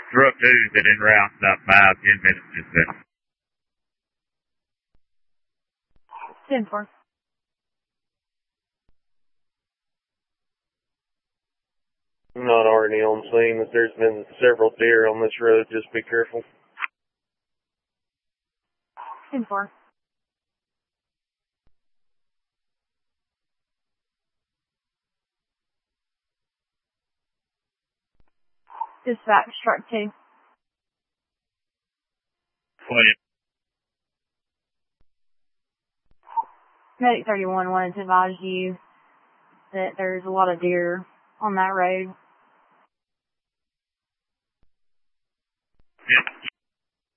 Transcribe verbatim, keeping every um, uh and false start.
Truck two's been en route about five, ten minutes just then. ten four. I'm not already on scene. If there's been several deer on this road, just be careful. ten four. Dispatch, truck two. William. Medic thirty-one wanted to advise you that there's a lot of deer on that road.